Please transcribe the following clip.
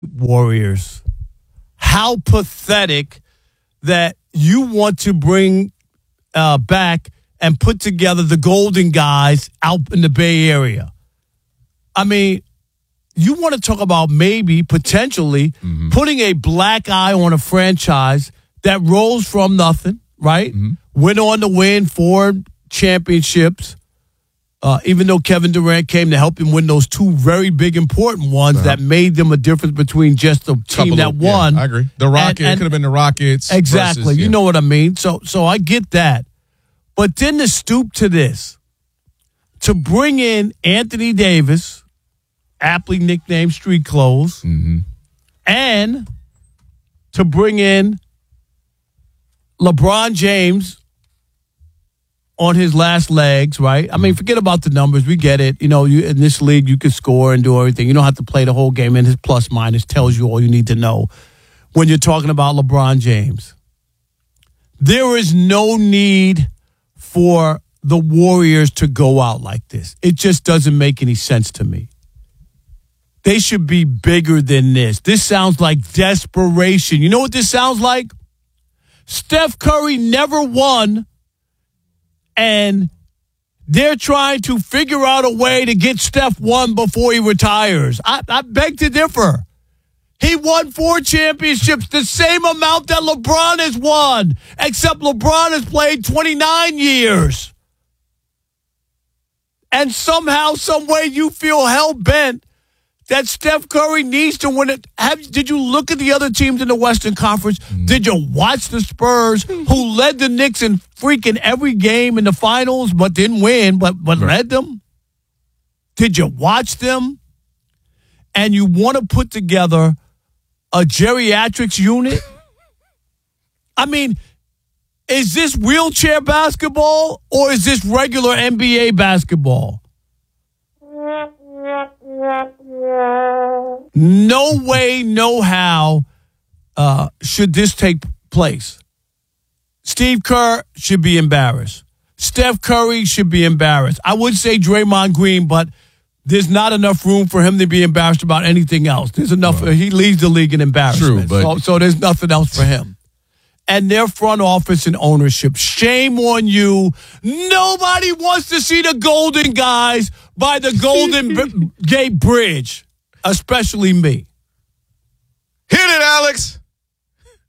Warriors. How pathetic that you want to bring back and put together the Golden guys out in the Bay Area. I mean, you want to talk about maybe potentially putting a black eye on a franchise that rose from nothing, right? Went on to win 4 championships, even though Kevin Durant came to help him win those 2 very big, important ones that made them a difference between just the team that won. I agree. The Rockets could have been the Rockets. Exactly. Versus, you know what I mean? So I get that. But then to stoop to this, to bring in Anthony Davis, aptly nicknamed Street Clothes, and to bring in LeBron James on his last legs, right? I mean, forget about the numbers. We get it. You know, in this league, you can score and do everything. You don't have to play the whole game, and his plus-minus tells you all you need to know when you're talking about LeBron James. There is no need for the Warriors to go out like this. It just doesn't make any sense to me. They should be bigger than this. This sounds like desperation. You know what this sounds like? Steph Curry never won, and they're trying to figure out a way to get Steph one before he retires. I beg to differ. He won 4 championships, the same amount that LeBron has won, except LeBron has played 29 years. And somehow, some way, you feel hell-bent that Steph Curry needs to win it. Did you look at the other teams in the Western Conference? Did you watch the Spurs, who led the Knicks in freaking every game in the finals, but didn't win, but led them? Did you watch them? And you want to put together a geriatrics unit? I mean, is this wheelchair basketball or is this regular NBA basketball? No way, no how should this take place. Steve Kerr should be embarrassed. Steph Curry should be embarrassed. I would say Draymond Green, but there's not enough room for him to be embarrassed about anything else. There's enough. He leads the league in embarrassment. True, but so there's nothing else for him. And their front office and ownership, shame on you. Nobody wants to see the Golden guys by the Golden Gate Bridge, especially me. Hit it, Alex.